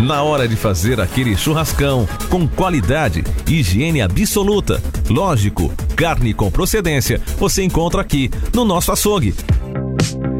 Na hora de fazer aquele churrascão, com qualidade, higiene absoluta. Lógico, carne com procedência, você encontra aqui no nosso açougue.